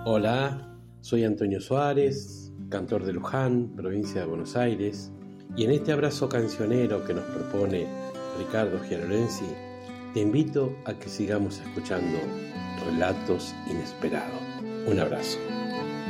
Hola, soy Antonio Suárez, cantor de Luján, provincia de Buenos Aires, y en este abrazo cancionero que nos propone Ricardo Gianorenzi, te invito a que sigamos escuchando Relatos Inesperados. Un abrazo.